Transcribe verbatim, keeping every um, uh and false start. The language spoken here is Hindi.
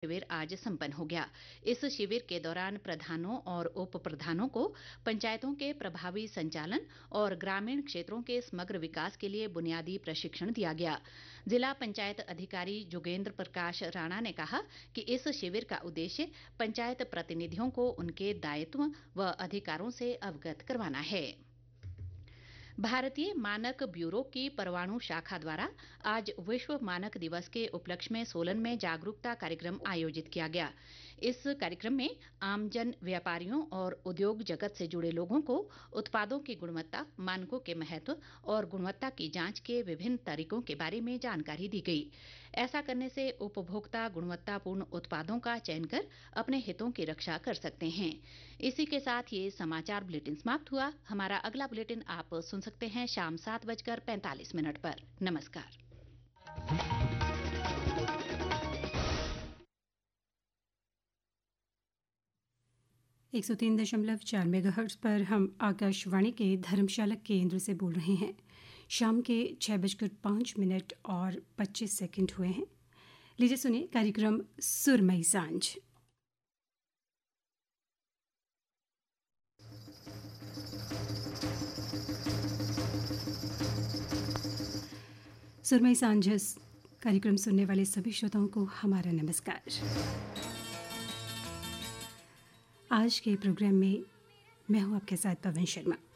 शिविर आज संपन्न हो गया। इस शिविर के दौरान प्रधानों और उप प्रधानों को पंचायतों के प्रभावी संचालन और ग्रामीण क्षेत्रों के समग्र विकास के लिए बुनियादी प्रशिक्षण दिया गया। जिला पंचायत अधिकारी जोगेंद्र प्रकाश राणा ने कहा कि इस शिविर का उद्देश्य पंचायत प्रतिनिधियों को उनके दायित्व व अधिकारों से अवगत करवाना है। भारतीय मानक ब्यूरो की परवाणु शाखा द्वारा आज विश्व मानक दिवस के उपलक्ष्य में सोलन में जागरूकता कार्यक्रम आयोजित किया गया। इस कार्यक्रम में आमजन, व्यापारियों और उद्योग जगत से जुड़े लोगों को उत्पादों की गुणवत्ता, मानकों के महत्व और गुणवत्ता की जांच के विभिन्न तरीकों के बारे में जानकारी दी गई। ऐसा करने से उपभोक्ता गुणवत्तापूर्ण उत्पादों का चयन कर अपने हितों की रक्षा कर सकते हैं। इसी के साथ ये समाचार बुलेटिन समाप्त हुआ। हमारा अगला बुलेटिन आप सुन सकते हैं शाम सात बजकर पैंतालीस मिनट पर। नमस्कार। एक सौ तीन दशमलव चार मेगाहर्ट्ज पर हम आकाशवाणी के धर्मशाला केंद्र से बोल रहे हैं। शाम के छः बजकर पाँच मिनट और पच्चीस सेकंड हुए हैं। लीजिए सुनिए कार्यक्रम सुरमई सांझ। सुरमई सांझ कार्यक्रम सुनने वाले सभी श्रोताओं को हमारा नमस्कार। आज के प्रोग्राम में मैं हूं आपके साथ पवन शर्मा।